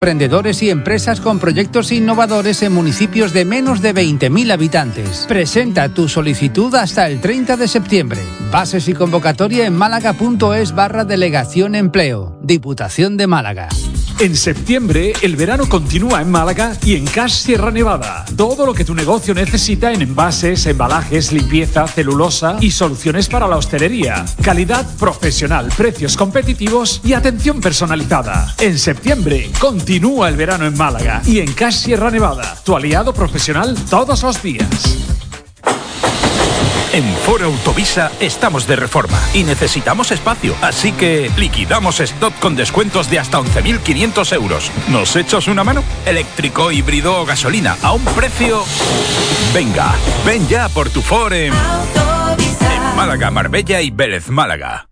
Emprendedores y empresas con proyectos innovadores en municipios de menos de 20.000 habitantes. Presenta tu solicitud hasta el 30 de septiembre. Bases y convocatoria en málaga.es/delegación empleo. Diputación de Málaga. En septiembre, el verano continúa en Málaga y en Cash Sierra Nevada. Todo lo que tu negocio necesita en envases, embalajes, limpieza, celulosa y soluciones para la hostelería. Calidad profesional, precios competitivos y atención personalizada. En septiembre, continúa el verano en Málaga y en Cash Sierra Nevada. Tu aliado profesional todos los días. En Ford Autovisa estamos de reforma y necesitamos espacio, así que liquidamos stock con descuentos de hasta 11.500 euros. ¿Nos echas una mano? Eléctrico, híbrido o gasolina, a un precio... Venga, ven ya por tu Ford en Málaga, Marbella y Vélez Málaga.